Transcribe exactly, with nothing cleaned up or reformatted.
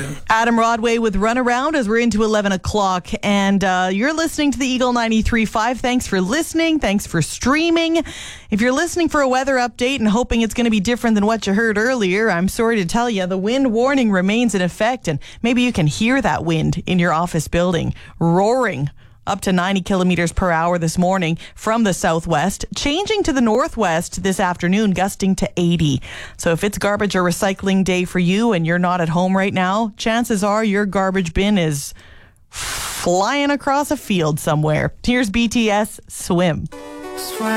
Adam Rodway with Runaround as we're into eleven o'clock. And uh, you're listening to the Eagle ninety-three point five. Thanks for listening. Thanks for streaming. If you're listening for a weather update and hoping it's going to be different than what you heard earlier, I'm sorry to tell you, the wind warning remains in effect. And maybe you can hear that wind in your office building roaring up to ninety kilometers per hour this morning from the southwest, changing to the northwest this afternoon, gusting to eighty. So if it's garbage or recycling day for you and you're not at home right now, chances are your garbage bin is flying across a field somewhere. Here's B T S, Swim. Swim.